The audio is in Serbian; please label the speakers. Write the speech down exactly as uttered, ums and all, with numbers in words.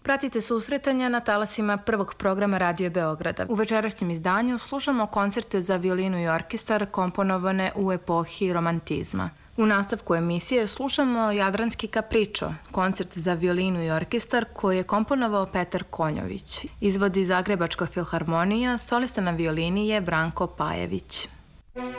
Speaker 1: Pratite susretanja na talasima prvog programa Radio Beograda. U večerašnjem izdanju slušamo koncerte za violinu i orkestar komponovane u epohi romantizma. U nastavku emisije slušamo Jadranski kapričo, koncert za violinu i orkestar koji je komponovao Petar Konjović. Izvodi Zagrebačka filharmonija, solista na violini je Branko Pajević.